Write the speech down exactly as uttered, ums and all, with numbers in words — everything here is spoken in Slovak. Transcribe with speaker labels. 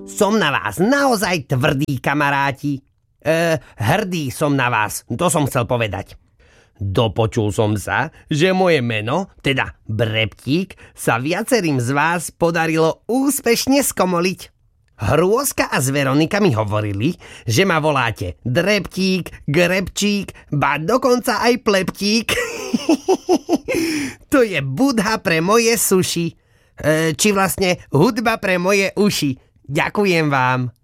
Speaker 1: Som na vás naozaj tvrdý, kamaráti. E, hrdý som na vás, to som chcel povedať. Dopočul som sa, že moje meno, teda Breptík, sa viacerým z vás podarilo úspešne skomoliť. Hrôzka a Zveronika mi hovorili, že ma voláte Dreptík, Grebčík, ba dokonca aj Pleptík. To je Budha pre moje suši. E, či vlastne hudba pre moje uši. Ďakujem vám.